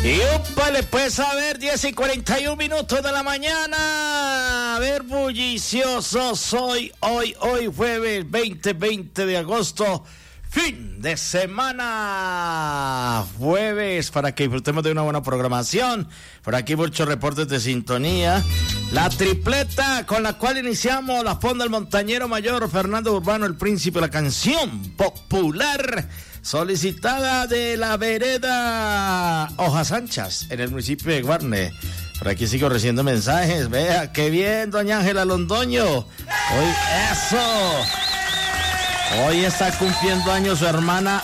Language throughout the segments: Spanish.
Y le puedes saber, 10:41 de la mañana. A ver, bullicioso soy hoy jueves 20 de agosto. Fin de semana, jueves, para que disfrutemos de una buena programación. Por aquí muchos reportes de sintonía. La tripleta con la cual iniciamos la fonda del montañero mayor Fernando Urbano, el príncipe de la canción popular, solicitada de la vereda Hojas Anchas, en el municipio de Guarne. Por aquí sigo recibiendo mensajes. Vea, qué bien, doña Ángela Londoño. Hoy, eso. Hoy está cumpliendo años su hermana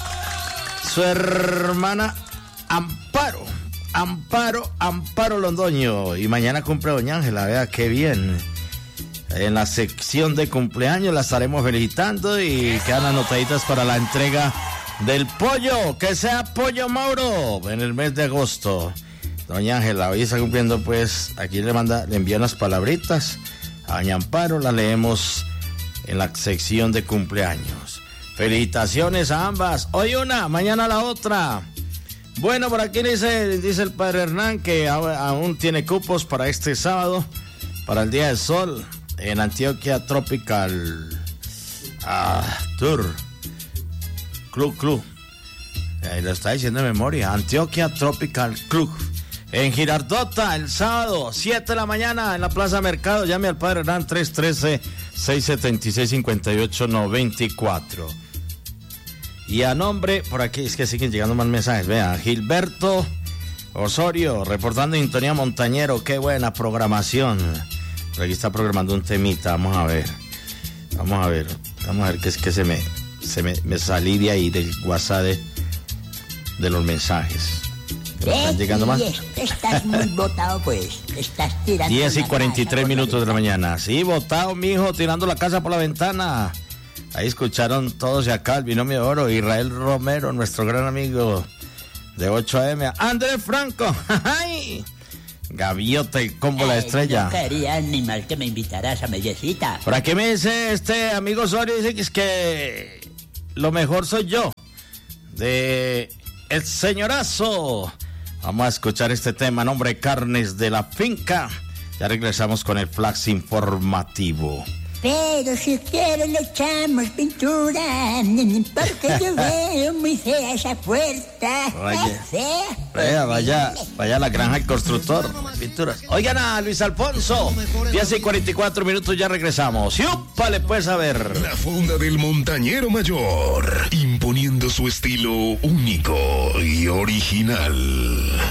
Amparo Londoño. Y mañana cumple doña Ángela, vea qué bien. En la sección de cumpleaños la estaremos felicitando y quedan anotaditas para la entrega del pollo, que sea pollo Mauro, en el mes de agosto. Doña Ángela, hoy está cumpliendo, pues, aquí le envía unas palabritas a doña Amparo, la leemos en la sección de cumpleaños. Felicitaciones a ambas, hoy una, mañana la otra. Bueno, por aquí dice el padre Hernán que aún tiene cupos para este sábado, para el Día del Sol, en Antioquia Tropical Tour Club. Lo está diciendo de memoria. Antioquia Tropical Club. En Girardota, el sábado, 7 de la mañana, en la Plaza Mercado. Llame al padre Hernán, 313-676-5894. Y a nombre, por aquí es que siguen llegando más mensajes. Vean, Gilberto Osorio, reportando Sintonía Montañero. Qué buena programación. Por aquí está programando un temita. Vamos a ver que es que se me salí de ahí del WhatsApp de los mensajes. ¿Están llegando más? Estás muy botado, pues. Estás tirando 10:43 de la mañana. Sí, botado, mijo, tirando la casa por la ventana. Ahí escucharon todos y acá el binomio de oro, Israel Romero, nuestro gran amigo de 8 AM. Andrés Franco, ¡ay! Gaviota y combo la estrella. No quería animal que me invitaras a mellecita. Por aquí me dice este amigo Osorio, dice que es que lo mejor soy yo, de El Señorazo. Vamos a escuchar este tema, nombre Carnes de la Finca. Ya regresamos con el flash informativo. Pero si quieres le echamos pintura, porque yo veo muy fea esa puerta. Vaya a la granja del constructor. Pinturas. Oigan a Luis Alfonso. 10:44, ya regresamos. ¡Yúpale, pues, a ver! La fonda del montañero mayor, imponiendo su estilo único y original.